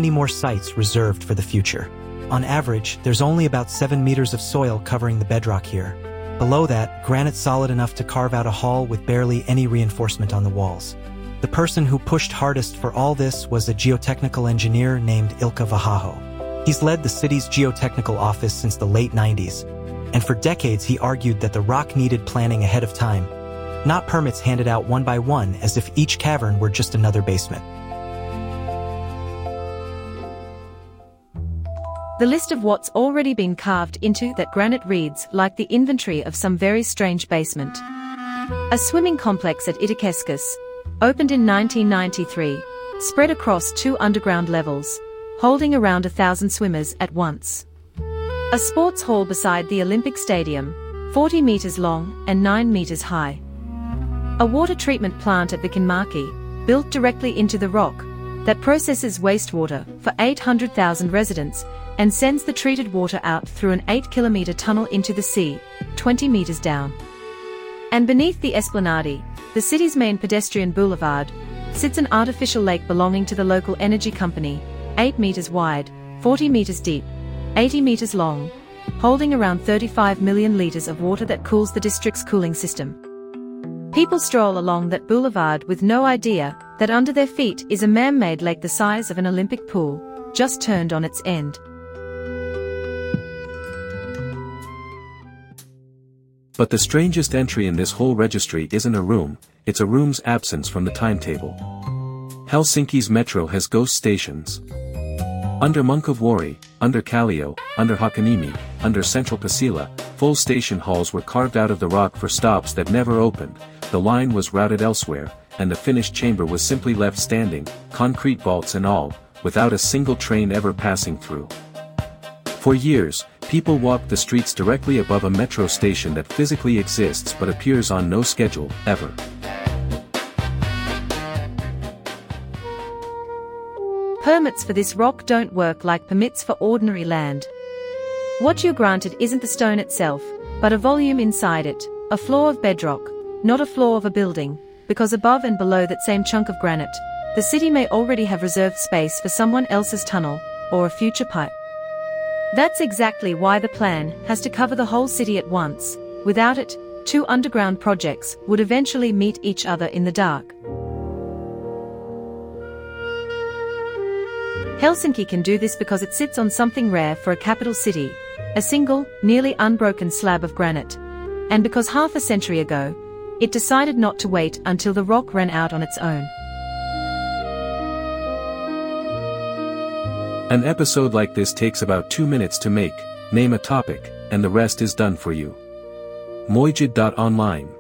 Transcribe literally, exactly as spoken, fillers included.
many more sites reserved for the future. On average, there's only about seven meters of soil covering the bedrock here. Below that, granite solid enough to carve out a hall with barely any reinforcement on the walls. The person who pushed hardest for all this was a geotechnical engineer named Ilka Vahaho. He's led the city's geotechnical office since the late nineties, and for decades he argued that the rock needed planning ahead of time, not permits handed out one by one as if each cavern were just another basement. The list of what's already been carved into that granite reads like the inventory of some very strange basement. A swimming complex at Itakeskus, opened in nineteen ninety-three, spread across two underground levels, holding around a thousand swimmers at once. A sports hall beside the Olympic Stadium, forty meters long and nine meters high. A water treatment plant at Vikinmaki, built directly into the rock, that processes wastewater for eight hundred thousand residents and sends the treated water out through an eight kilometer tunnel into the sea, twenty meters down. And beneath the Esplanade, the city's main pedestrian boulevard, sits an artificial lake belonging to the local energy company, eight meters wide, forty meters deep, eighty meters long, holding around thirty-five million liters of water that cools the district's cooling system. People stroll along that boulevard with no idea that under their feet is a man-made lake the size of an Olympic pool, just turned on its end. But the strangest entry in this whole registry isn't a room, it's a room's absence from the timetable. Helsinki's metro has ghost stations. Under Munkavuori, under Kallio, under Hakaniemi, under Central Pasila, full station halls were carved out of the rock for stops that never opened, the line was routed elsewhere, and the finished chamber was simply left standing, concrete vaults and all, without a single train ever passing through. For years, people walked the streets directly above a metro station that physically exists but appears on no schedule, ever. Permits for this rock don't work like permits for ordinary land. What you're granted isn't the stone itself, but a volume inside it, a floor of bedrock, not a floor of a building, because above and below that same chunk of granite, the city may already have reserved space for someone else's tunnel, or a future pipe. That's exactly why the plan has to cover the whole city at once. Without it, two underground projects would eventually meet each other in the dark. Helsinki can do this because it sits on something rare for a capital city, a single, nearly unbroken slab of granite. And because half a century ago, it decided not to wait until the rock ran out on its own. An episode like this takes about two minutes to make, name a topic, and the rest is done for you. Mojid dot online